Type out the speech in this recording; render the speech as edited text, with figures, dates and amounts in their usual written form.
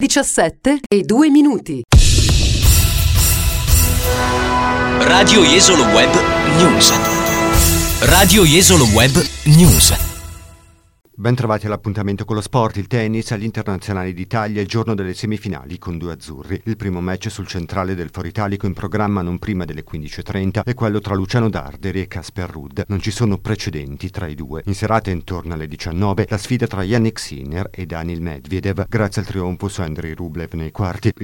17:02. Radio Jesolo Web News. Radio Jesolo Web News. Ben trovati all'appuntamento con lo sport, il tennis agli internazionali d'Italia, il giorno delle semifinali con due azzurri. Il primo match sul centrale del Foro Italico in programma non prima delle 15:30 è quello tra Luciano Darderi e Casper Ruud. Non ci sono precedenti tra i due. In serata intorno alle 19 la sfida tra Jannik Sinner e Daniil Medvedev, grazie al trionfo su Andrei Rublev nei quarti.